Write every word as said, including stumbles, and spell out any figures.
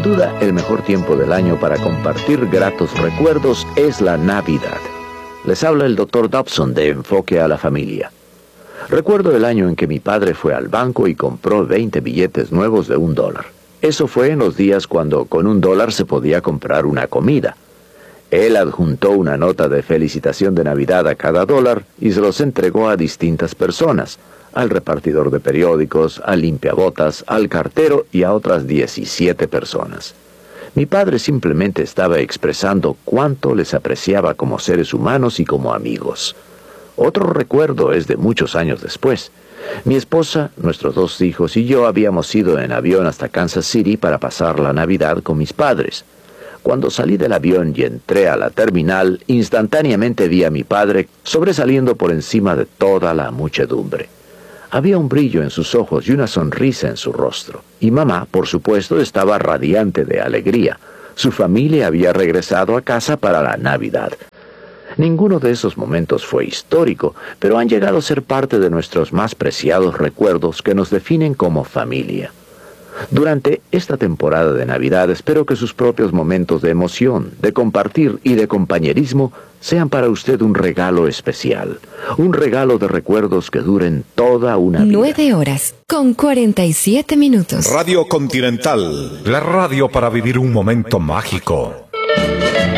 duda, el mejor tiempo del año para compartir gratos recuerdos es la Navidad. Les habla el doctor Dobson de Enfoque a la Familia. Recuerdo el año en que mi padre fue al banco y compró veinte billetes nuevos de un dólar. Eso fue en los días cuando con un dólar se podía comprar una comida. Él adjuntó una nota de felicitación de Navidad a cada dólar y se los entregó a distintas personas, al repartidor de periódicos, al limpiabotas, al cartero y a otras diecisiete personas. Mi padre simplemente estaba expresando cuánto les apreciaba como seres humanos y como amigos. Otro recuerdo es de muchos años después. Mi esposa, nuestros dos hijos y yo habíamos ido en avión hasta Kansas City para pasar la Navidad con mis padres. Cuando salí del avión y entré a la terminal, instantáneamente vi a mi padre sobresaliendo por encima de toda la muchedumbre. Había un brillo en sus ojos y una sonrisa en su rostro. Y mamá, por supuesto, estaba radiante de alegría. Su familia había regresado a casa para la Navidad. Ninguno de esos momentos fue histórico, pero han llegado a ser parte de nuestros más preciados recuerdos que nos definen como familia. Durante esta temporada de Navidad espero que sus propios momentos de emoción, de compartir y de compañerismo sean para usted un regalo especial, un regalo de recuerdos que duren toda una vida. Nueve horas con cuarenta y siete minutos. Radio Continental, la radio para vivir un momento mágico.